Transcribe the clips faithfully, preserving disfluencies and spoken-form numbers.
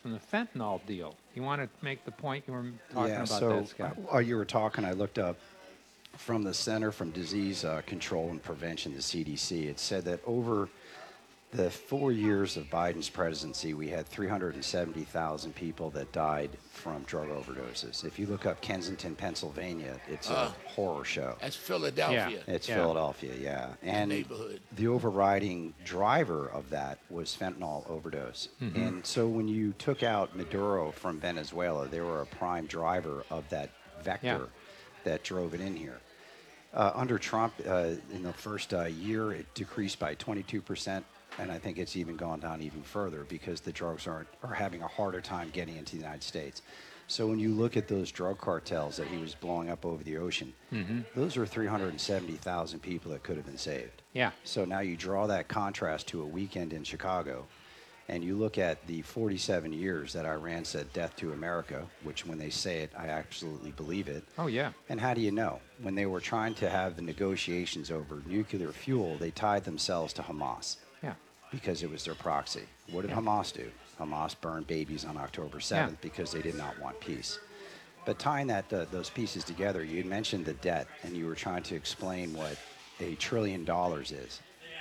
from the fentanyl deal. You want to make the point you were talking Yeah, about so that, uh, Scott? while you were talking, I looked up from the Center from Disease uh, Control and Prevention, the C D C. It said that over the four years of Biden's presidency, we had three hundred seventy thousand people that died from drug overdoses. If you look up Kensington, Pennsylvania, it's a Uh, horror show. that's Yeah, Philadelphia, It's yeah. Philadelphia, yeah. the And neighborhood. the overriding driver of that was fentanyl overdose. Mm-hmm. And so when you took out Maduro from Venezuela, they were a prime driver of that vector Yeah. that drove it in here. Uh, under Trump, uh, in the first uh, year, it decreased by twenty-two percent, and I think it's even gone down even further because the drugs aren't are having a harder time getting into the United States. So when you look at those drug cartels that he was blowing up over the ocean, Mm-hmm. those are three hundred seventy thousand people that could have been saved. Yeah. So now you draw that contrast to a weekend in Chicago, and you look at the forty-seven years that Iran said death to America, which when they say it, I absolutely believe it. Oh, yeah. And how do you know? When they were trying to have the negotiations over nuclear fuel, they tied themselves to Hamas Yeah. because it was their proxy. What did Yeah. Hamas do? Hamas burned babies on October seventh because they did not want peace. But tying that uh, those pieces together, you had mentioned the debt, and you were trying to explain what a trillion dollars is.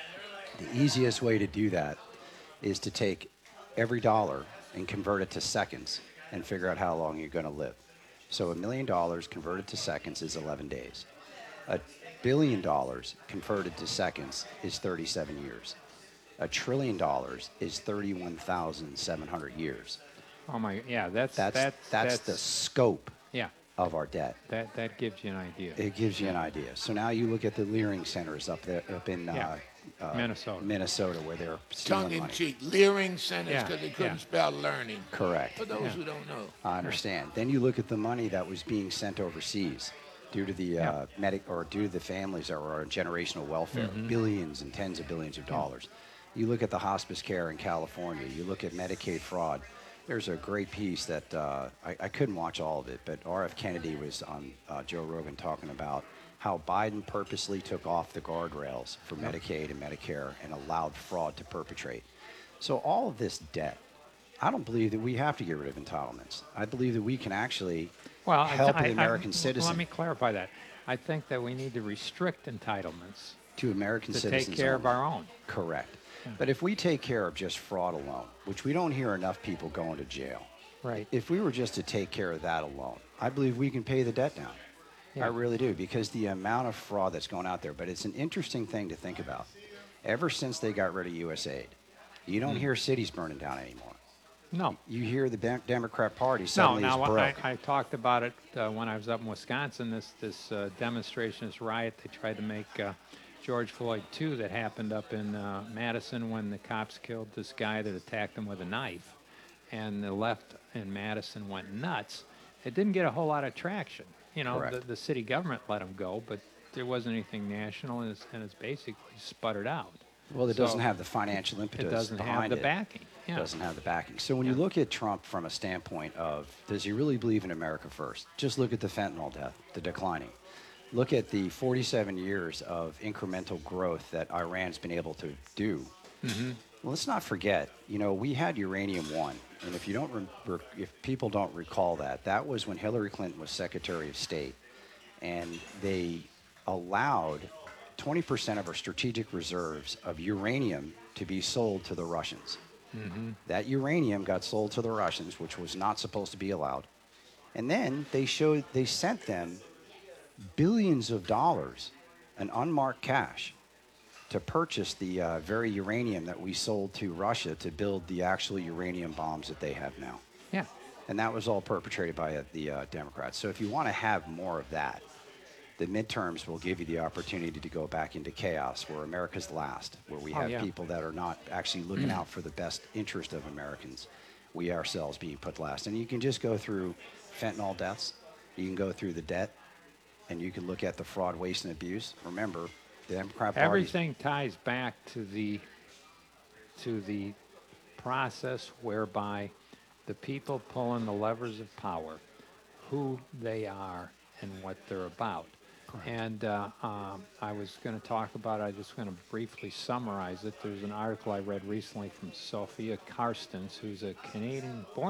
The easiest way to do that is to take every dollar and convert it to seconds and figure out how long you're going to live. So a million dollars converted to seconds is eleven days. A billion dollars converted to seconds is thirty-seven years. A trillion dollars is thirty-one thousand seven hundred years. Oh, my. Yeah, that's, That's, that's, that's, the scope yeah, of our debt. that, that gives you an idea. It gives you an idea. So now you look at the Leering centers up there, up in uh, uh, Minnesota. Minnesota, where they're stealing Tongue in money. cheek, leering centers Yeah, because they couldn't yeah. spell learning. Correct. For those Yeah. who don't know. I understand. Then you look at the money that was being sent overseas due to the Yeah. uh, medic or due to the families that were on generational welfare, Mhm. billions and tens of billions of dollars. You look at the hospice care in California. You look at Medicaid fraud. There's a great piece that uh, I, I couldn't watch all of it, but R F. Kennedy was on uh, Joe Rogan talking about how Biden purposely took off the guardrails for Medicaid and Medicare and allowed fraud to perpetrate. So all of this debt, I don't believe that we have to get rid of entitlements. I believe that we can actually Well, I- help I, the American I, citizen Let me clarify that. I think that we need to restrict entitlements to American to citizens. take care of only. our own. Correct. But if we take care of just fraud alone, which we don't hear enough people going to jail, Right. if we were just to take care of that alone, I believe we can pay the debt down. Yeah. I really do, because the amount of fraud that's going out there. But it's an interesting thing to think about. Ever since they got rid of U S A I D, you don't Mm. hear cities burning down anymore. No. You hear the Dem- Democrat Party No, suddenly now is I, broke. I talked about it uh, when I was up in Wisconsin. This this uh, demonstration, this riot they tried to make uh, George Floyd two that happened up in uh, Madison when the cops killed this guy that attacked them with a knife, and the left in Madison went nuts. It didn't get a whole lot of traction. You know, the, Correct. the city government let them go, but there wasn't anything national, and it's, and it's basically sputtered out. Well, it So doesn't have the financial impetus It doesn't have behind the it. backing. Yeah. Doesn't have the backing. So when Yeah. you look at Trump from a standpoint of, does he really believe in America first? Just look at the fentanyl death, the declining. Look at the forty-seven years of incremental growth that Iran's been able to do. Mm-hmm. Well, let's not forget, you know, we had uranium one, and if you don't, re- re- if people don't recall that, that was when Hillary Clinton was Secretary of State, and they allowed twenty percent of our strategic reserves of uranium to be sold to the Russians. Mm-hmm. That uranium got sold to the Russians, which was not supposed to be allowed, and then they showed they sent them billions of dollars in unmarked cash to purchase the uh, very uranium that we sold to Russia to build the actual uranium bombs that they have now. Yeah. And that was all perpetrated by uh, the uh, Democrats. So if you want to have more of that, the midterms will give you the opportunity to go back into chaos where America's last, where we Oh, have yeah. people that are not actually looking out for the best interest of Americans. We ourselves being put last. And you can just go through fentanyl deaths. You can go through the debt. And you can look at the fraud, waste, and abuse. Remember, the Democrat Party. Everything ties back to the to the process whereby the people pulling the levers of power, who they are and what they're about. And uh, um, I was going to talk about it. I just going to briefly summarize it. There's an article I read recently from Sophia Carstens, who's a Canadian born